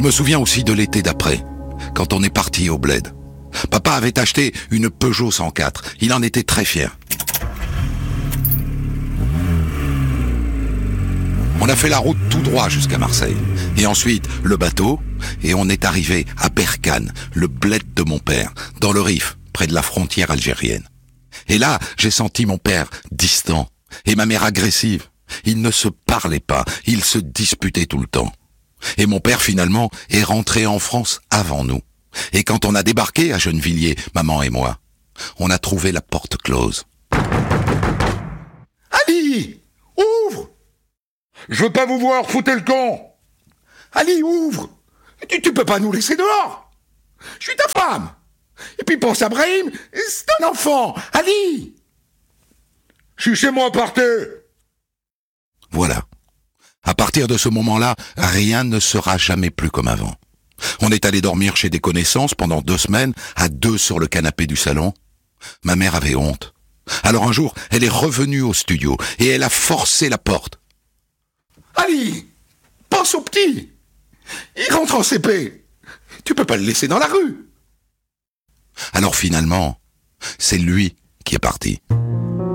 Je me souviens aussi de l'été d'après, quand on est parti au bled. Papa avait acheté une Peugeot 104. Il en était très fier. On a fait la route tout droit jusqu'à Marseille. Et ensuite, le bateau. Et on est arrivé à Berkane, le bled de mon père, dans le Rif, près de la frontière algérienne. Et là, j'ai senti mon père distant et ma mère agressive. Ils ne se parlaient pas, ils se disputaient tout le temps. Et mon père, finalement, est rentré en France avant nous. Et quand on a débarqué à Gennevilliers, maman et moi, on a trouvé la porte close. Ali, ouvre! Je veux pas vous voir, foutez le camp! Ali, ouvre! Tu peux pas nous laisser dehors! Je suis ta femme! Et puis pense à Brahim, c'est un enfant! Ali! Je suis chez moi, partez! Voilà. À partir de ce moment-là, rien ne sera jamais plus comme avant. On est allé dormir chez des connaissances pendant 2 semaines, à 2 sur le canapé du salon. Ma mère avait honte. Alors un jour, elle est revenue au studio et elle a forcé la porte. Ali, pense au petit. Il rentre en CP. Tu peux pas le laisser dans la rue. Alors finalement, c'est lui qui est parti.